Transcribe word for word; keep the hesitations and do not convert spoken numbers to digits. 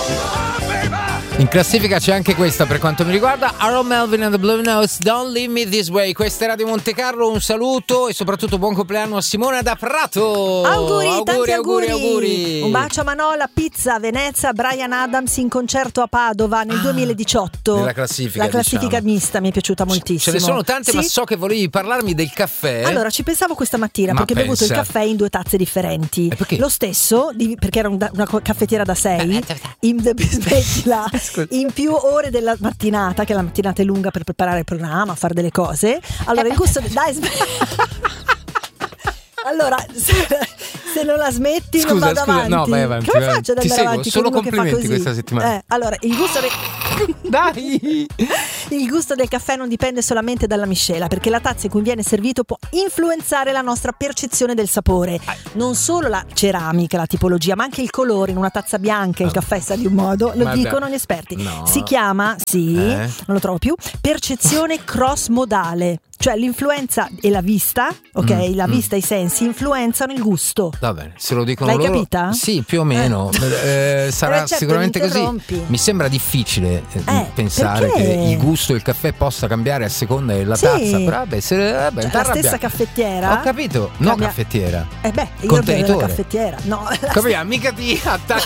In classifica c'è anche questa per quanto mi riguarda, Aaron Melvin and the Blue Notes, Don't Leave Me This Way. Questa è Radio Monte Carlo, un saluto e soprattutto buon compleanno a Simona da Prato. Auguri, auguri, tanti auguri, auguri. auguri. Un bacio a Manola, Pizza, Venezia, Brian Adams in concerto a Padova nel ah, duemiladiciotto. Nella classifica, La classifica diciamo. mista mi è piaciuta moltissimo. Ce ne sono tante, sì? ma so che volevi parlarmi del caffè. Allora, ci pensavo questa mattina ma perché ho bevuto il caffè in due tazze differenti. Lo stesso, di, perché era un, una caffettiera da sei, in, smettila, in più ore della mattinata, che la mattinata è lunga per preparare il programma, fare delle cose. Allora il gusto de- dai sm- allora se, se non la smetti scusa, non vado scusa, avanti. no, vai avanti, come vai. faccio ad Ti andare seguo, avanti solo con uno che fa complimenti così? questa settimana. Eh, allora il gusto de- dai il gusto del caffè non dipende solamente dalla miscela, perché la tazza in cui viene servito può influenzare la nostra percezione del sapore. Non solo la ceramica, la tipologia, ma anche il colore. In una tazza bianca il caffè sa di un modo, lo Vabbè. dicono gli esperti. No. Si chiama, sì, eh? non lo trovo più, percezione cross-modale. Cioè l'influenza e la vista, ok? Mm, la vista e mm. i sensi influenzano il gusto. Va bene, se lo dicono L'hai loro. capita? Sì, più o meno. Eh, sarà certo, sicuramente così. interrompi. Mi sembra difficile Eh, pensare perché? che il gusto del caffè possa cambiare a seconda della Sì. tazza. Però vabbè, se, vabbè, Cioè, la stessa caffettiera. Ho capito, no cambia- caffettiera. Eh beh, io bevo Contenitore. la caffettiera. No, Capiamo, mica ti attacchi